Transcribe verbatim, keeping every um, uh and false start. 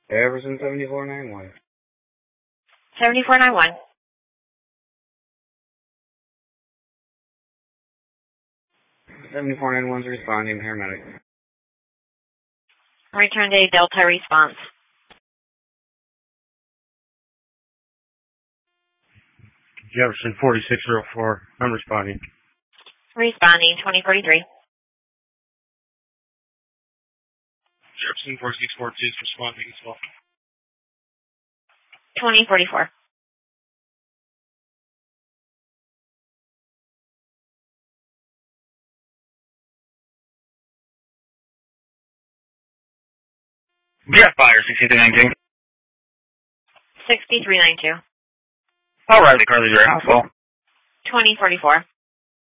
Everson seventy-four ninety-one. seventy-four ninety-one. seventy-four ninety-one's responding, paramedic. Return to Delta response. Jefferson forty-six oh four, I'm responding. Responding, twenty forty-three. Jefferson forty-six forty-two is responding as well. twenty forty-four. Jet fire, sixty-three ninety-two. sixty-three ninety-two. All right, the Carly's Air Hospital. twenty forty-four.